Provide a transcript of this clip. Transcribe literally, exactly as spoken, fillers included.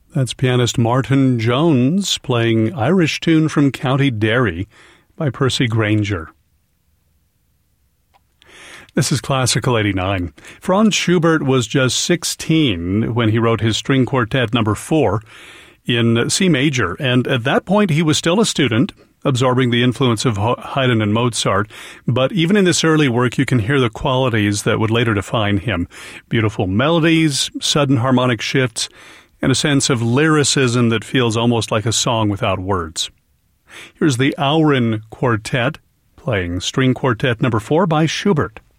That's pianist Martin Jones playing Irish Tune from County Derry by Percy Grainger. This is Classical eighty-nine. Franz Schubert was just sixteen when he wrote his string quartet number four in C major, and at that point he was still a student, absorbing the influence of Haydn and Mozart. But even in this early work, you can hear the qualities that would later define him. Beautiful melodies, sudden harmonic shifts, and a sense of lyricism that feels almost like a song without words. Here's the Auren Quartet, playing string quartet number four by Schubert.